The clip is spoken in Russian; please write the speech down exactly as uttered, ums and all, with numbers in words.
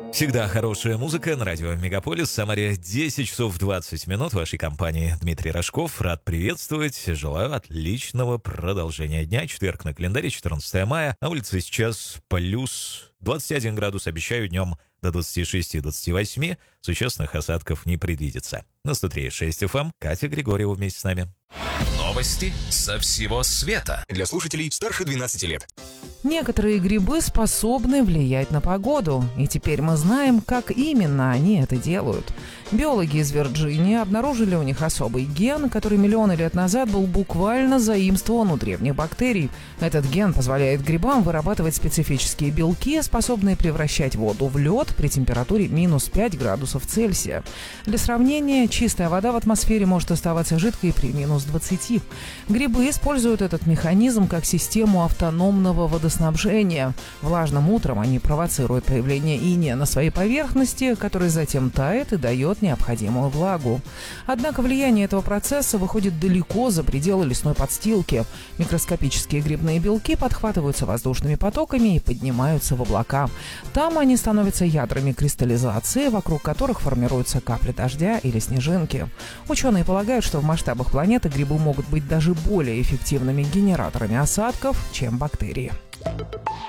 Всегда хорошая музыка на радио Мегаполис. Самаре десять часов двадцать минут. В вашей компании Дмитрий Рожков. Рад приветствовать. Желаю отличного продолжения дня. Четверг на календаре, четырнадцатое мая. На улице сейчас плюс двадцать один градус. Обещаю днем до двадцати шести - двадцати восьми. Существенных осадков не предвидится. На сто три и шесть эф эм Катя Григорьева вместе с нами. Новости со всего света. Для слушателей старше двенадцати лет. Некоторые грибы способны влиять на погоду, и теперь мы знаем, как именно они это делают. Биологи из Вирджинии обнаружили у них особый ген, который миллионы лет назад был буквально заимствован у древних бактерий. Этот ген позволяет грибам вырабатывать специфические белки, способные превращать воду в лед при температуре минус пять градусов Цельсия. Для сравнения, чистая вода в атмосфере может оставаться жидкой при минус двадцати. Грибы используют этот механизм как систему автономного водоснабжения. Влажным утром они провоцируют появление иния на своей поверхности, который затем тает и дает необходимую влагу. Однако влияние этого процесса выходит далеко за пределы лесной подстилки. Микроскопические грибные белки подхватываются воздушными потоками и поднимаются в облака. Там они становятся ядрами кристаллизации, вокруг которых формируются капли дождя или снежинки. Ученые полагают, что в масштабах планеты грибы могут быть даже более эффективными генераторами осадков, чем бактерии.